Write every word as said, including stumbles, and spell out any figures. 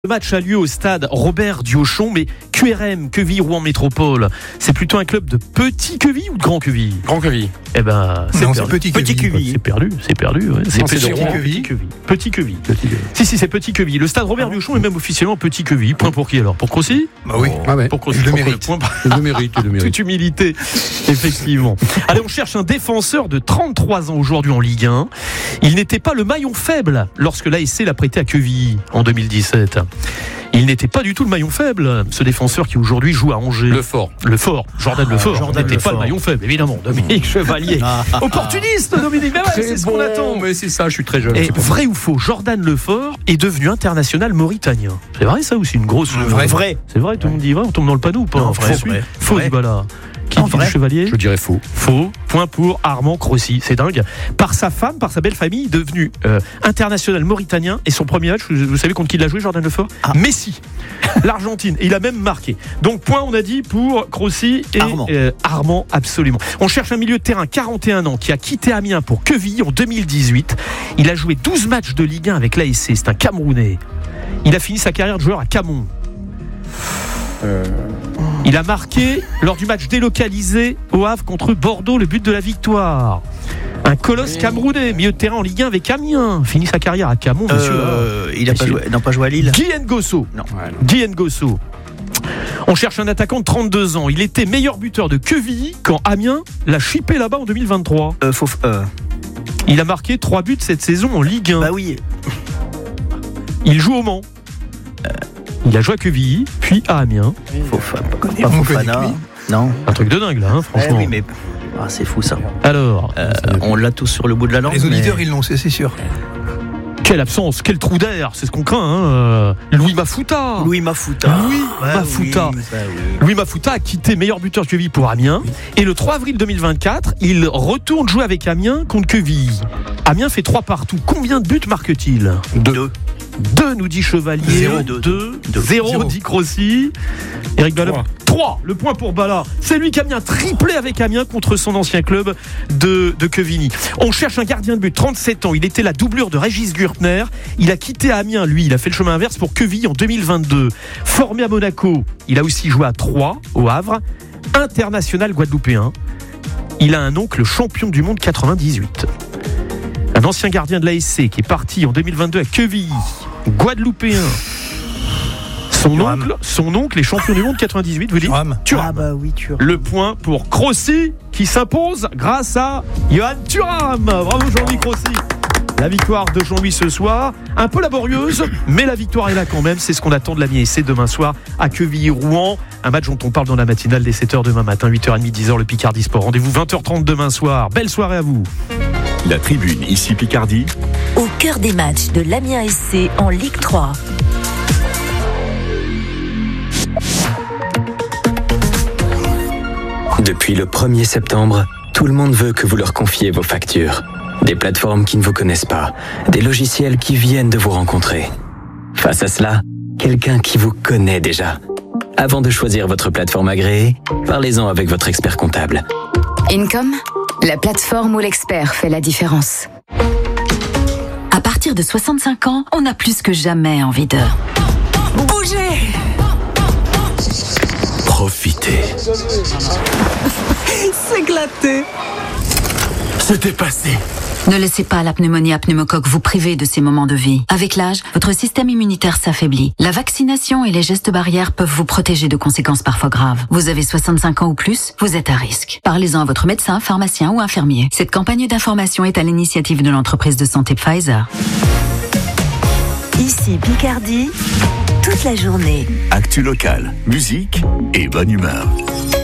Le match a lieu au stade Robert Diochon, mais Q R M, Quevilly-Rouen Métropole, c'est plutôt un club de petit Quevilly ou de grand Quevilly ? Grand Quevilly. Eh ben, c'est non, perdu. c'est petit Petit Quevilly. C'est perdu, c'est perdu. Ouais. C'est Non, petit, c'est Quevilly. Quevilly. Petit Quevilly. Petit Quevilly. Si, si, c'est petit Quevilly. Le stade Robert Diochon est même officiellement petit Quevilly. Point pour qui alors ? Pour Crossi ? Bah oui. Ah ouais. Pour Crossi. Il le Pour que mérite. point- Il le mérite, il le mérite. Toute humilité, effectivement. Allez, on cherche un défenseur de trente-trois ans aujourd'hui en Ligue un. Il n'était pas le maillon faible lorsque l'A S C l'a prêté à Quevilly en deux mille dix-sept. Il n'était pas du tout le maillon faible, ce défenseur qui aujourd'hui joue à Angers. Le fort. Le fort, Jordan Ah, Lefort. Jordan n'était pas Lefort. le maillon faible, évidemment. Dominique Chevalier. Opportuniste, Dominique. Mais ouais, Très c'est ce bon, qu'on attend. mais c'est ça, je suis très jeune. Et c'est pour ça. vrai ou faux, Jordan Lefort est devenu international mauritanien. C'est vrai ça ou c'est une grosse... Vrai. Vrai. C'est vrai, tout le monde dit vrai, on tombe dans le panneau ou pas ? Non, vrai, Faux, vrai. Faux, Vrai. Dybala. Qui Non, dit vrai. Chevalier ? Je dirais faux. Faux. Point pour Armand Crossi. C'est dingue. Par sa femme, par sa belle famille, devenu euh, international mauritanien. Et son premier match, vous, vous savez contre qui il a joué, Jordan Lefort ? Ah. Messi. L'Argentine. Et il a même marqué. Donc, point, on a dit, pour Crossi et Armand. euh, Armand, absolument. On cherche un milieu de terrain, quarante et un ans, qui a quitté Amiens pour Quevilly en deux mille dix-huit. Il a joué douze matchs de Ligue un avec l'A S C. C'est un Camerounais. Il a fini sa carrière de joueur à Camon. Euh, Il a marqué lors du match délocalisé au Havre contre Bordeaux le but de la victoire. Un colosse Oui. camerounais, milieu de terrain en Ligue un avec Amiens. Finit sa carrière à Camon, monsieur. Euh, il a pas Monsieur. joué, non, pas joué à Lille. Guy Ngosso. Non. ouais, non. Guy Ngosso. On cherche un attaquant de trente-deux ans. Il était meilleur buteur de Quevilly quand Amiens l'a chippé là-bas en deux mille vingt-trois. Euh, faut, euh, Il a marqué trois buts cette saison en Ligue un. bah oui. Il joue au Mans. Il a joué à Quevilly, puis à Amiens. Faut, pas, pas On connaît Fofana. que lui. Non. Un truc de dingue là, hein, Eh franchement. oui, mais ah, c'est fou ça. Alors, Euh, on l'a tous sur le bout de la langue. Les auditeurs, mais... ils l'ont, c'est c'est sûr. quelle absence, quel trou d'air, c'est ce qu'on craint. Hein. euh, Louis Mafuta. Louis Mafuta. Louis Bah Mafuta. oui, bah oui. Louis Mafuta a quitté meilleur buteur de Quevilly pour Amiens. Et le trois avril deux mille vingt-quatre, il retourne jouer avec Amiens contre Quevilly. Amiens fait trois partout. Combien de buts marque-t-il ? Deux. Deux, nous dit Chevalier. Zéro. Deux. Deux. Zéro, Zéro. dit Crossi. Eric Ballon. Trois. Trois. Le point pour Bala. C'est lui qui a mis un triplé avec Amiens contre son ancien club de, de Quevilly. On cherche un gardien de but, trente-sept ans. Il était la doublure de Régis Gürtner. Il a quitté Amiens, lui. Il a fait le chemin inverse pour Quevilly en deux mille vingt-deux. Formé à Monaco, il a aussi joué à Troyes, au Havre. International guadeloupéen. Il a un oncle champion du monde quatre-vingt-dix-huit. Un ancien gardien de l'A S C qui est parti en deux mille vingt-deux à Quevilly, guadeloupéen. Son Thuram. oncle, son oncle est champion du monde quatre-vingt-dix-huit, vous dites Thuram. Thuram. Ah bah oui, tu Le point pour Crossi qui s'impose grâce à Johan Thuram. Bravo Jean-Louis Crossi. La victoire de Jean-Louis ce soir, un peu laborieuse, mais la victoire est là quand même. C'est ce qu'on attend de l'Amiens S C demain soir à Quevilly-Rouen. Un match dont on parle dans la matinale dès sept heures demain matin, huit heures trente, dix heures, le Picardie Sport. Rendez-vous vingt heures trente demain soir. Belle soirée à vous. La tribune, ici Picardie, Au cœur des matchs de l'Amiens S C en Ligue trois. Depuis le premier septembre, tout le monde veut que vous leur confiez vos factures. Des plateformes qui ne vous connaissent pas, des logiciels qui viennent de vous rencontrer. Face à cela, quelqu'un qui vous connaît déjà. Avant de choisir votre plateforme agréée, parlez-en avec votre expert comptable. Income, la plateforme où l'expert fait la différence. À partir de soixante-cinq ans, on a plus que jamais envie de bouger, profitez. s'éclater. C'était passé. Ne laissez pas la pneumonie à pneumocoque vous priver de ces moments de vie. Avec l'âge, votre système immunitaire s'affaiblit. La vaccination et les gestes barrières peuvent vous protéger de conséquences parfois graves. Vous avez soixante-cinq ans ou plus, vous êtes à risque. Parlez-en à votre médecin, pharmacien ou infirmier. Cette campagne d'information est à l'initiative de l'entreprise de santé Pfizer. Ici Picardie, toute la journée. Actu local, musique et bonne humeur.